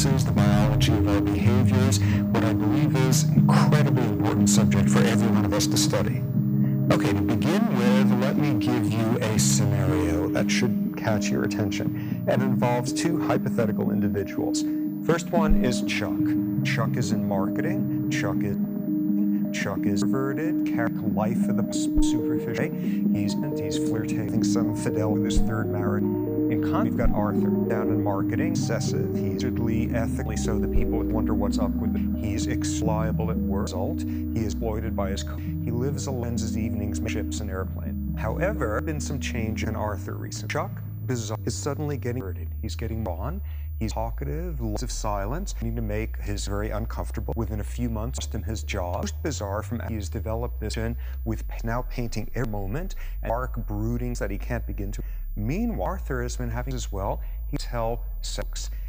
experiences, the biology of our behaviors, what I believe is an incredibly important subject for every one of us to study. Okay, to begin with, let me give you a scenario that should catch your attention. It involves two hypothetical individuals. First one is Chuck. Chuck is in marketing. Chuck is introverted, life of the superficial. He's flirting some fidelity with his third marriage. In contrast, we've got Arthur, down in marketing, obsessive. He's ethically so that people would wonder what's up with him. He's liable at work. Result, he is exploited by his he lives alone his evenings, ships and airplanes. However, there has been some change in Arthur recently. Chuck is suddenly getting hurted. He's getting on. He's talkative, lots of silence, needing to make his very uncomfortable. Within a few months, lost him his job. Most bizarre from he has developed this with now painting every moment and dark broodings that he can't begin to. Meanwhile, Arthur has been having as well. He tell sex.